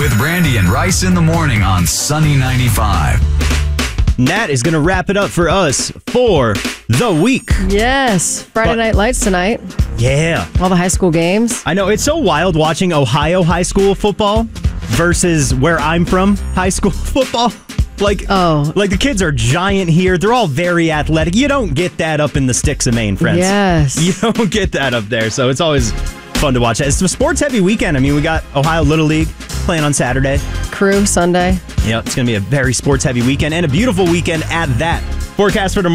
with Brandy and Rice in the morning on Sunny 95. Nat is going to wrap it up for us for the week. Yes. Friday Night Lights tonight. Yeah. All the high school games. I know. It's so wild watching Ohio high school football versus where I'm from, high school football. Like the kids are giant here. They're all very athletic. You don't get that up in the sticks of Maine, friends. Yes. You don't get that up there. So it's always fun to watch. It's a sports-heavy weekend. I mean, we got Ohio Little League playing on Saturday. Crew Sunday. Yeah, it's going to be a very sports-heavy weekend and a beautiful weekend at that. Forecast for tomorrow.